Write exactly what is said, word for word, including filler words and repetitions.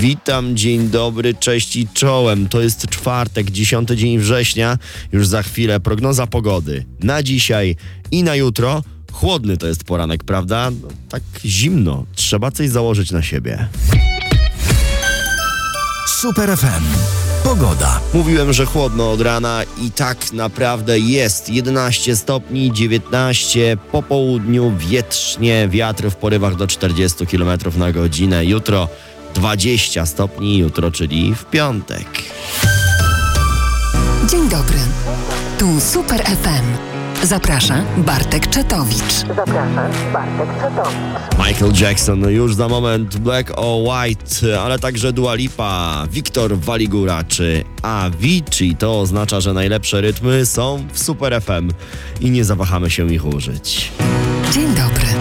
Witam, dzień dobry, cześć i czołem. To jest czwartek, dziesiąty dzień września. Już za chwilę prognoza pogody na dzisiaj i na jutro. Chłodny to jest poranek, prawda? No, tak zimno. Trzeba coś założyć na siebie. Super F M. Pogoda. Mówiłem, że chłodno od rana i tak naprawdę jest. jedenaście stopni, dziewiętnaście, po południu wietrznie, wiatr w porywach do czterdzieści kilometrów na godzinę. Jutro dwadzieścia stopni, jutro, czyli w piątek. Dzień dobry. Tu Super F M. Zaprasza Bartek Czetowicz. Zapraszam, Bartek Czetowicz. Michael Jackson już za moment, Black or White, ale także Dua Lipa, Wiktor Waligura czy Avicii. To oznacza, że najlepsze rytmy są w Super F M i nie zawahamy się ich użyć. Dzień dobry.